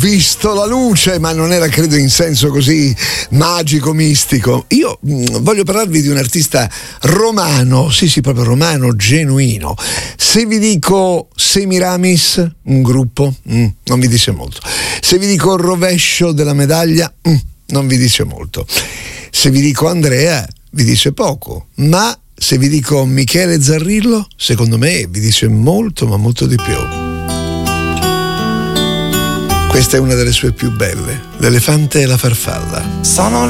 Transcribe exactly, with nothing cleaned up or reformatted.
visto la luce, ma non era credo in senso così magico, mistico. Io mh, voglio parlarvi di un artista romano, sì sì proprio romano, genuino. Se vi dico Semiramis, un gruppo, mh, non vi dice molto. Se vi dico il rovescio della medaglia, mh, non vi dice molto. Se vi dico Andrea, vi dice poco, ma se vi dico Michele Zarrillo, secondo me vi dice molto, ma molto di più. Questa è una delle sue più belle, L'elefante e la farfalla. Sono